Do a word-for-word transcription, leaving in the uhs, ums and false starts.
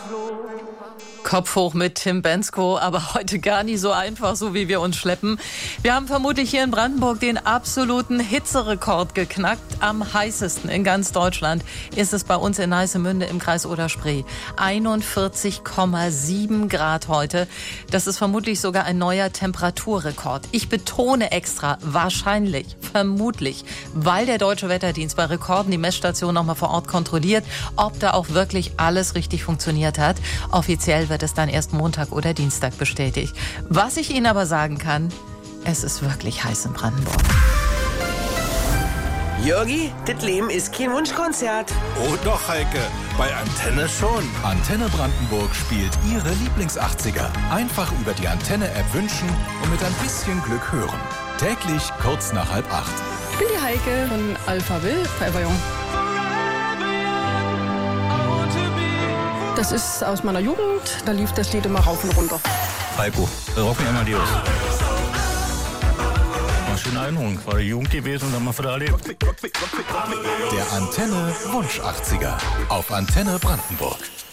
Kopf hoch mit Tim Bendzko, aber heute gar nicht so einfach, so wie wir uns schleppen. Wir haben vermutlich hier in Brandenburg den absoluten Hitzerekord geknackt. Am heißesten in ganz Deutschland ist es bei uns in Neissemünde im Kreis Oder-Spree. einundvierzig Komma sieben Grad heute. Das ist vermutlich sogar ein neuer Temperaturrekord. Ich betone extra, wahrscheinlich, vermutlich, weil der Deutsche Wetterdienst bei Rekorden die Messstation nochmal vor Ort kontrolliert, ob da auch wirklich alles richtig funktioniert hat. Offiziell wird es dann erst Montag oder Dienstag bestätigt. Was ich Ihnen aber sagen kann, es ist wirklich heiß in Brandenburg. Jörgi, das Leben ist kein Wunschkonzert. Oh doch, Heike, bei Antenne schon. Antenne Brandenburg spielt Ihre Lieblings-achtziger. Einfach über die Antenne-App wünschen und mit ein bisschen Glück hören. Täglich kurz nach halb acht. Ich bin die Heike von Alpha Will, Forever Young. Das ist aus meiner Jugend, da lief das Lied immer rauf und runter. Heiko, Rocky Amadeus. War schöne Erinnerung, war die Jugend gewesen und haben wir wieder erlebt. Der Antenne Wunsch achtziger auf Antenne Brandenburg.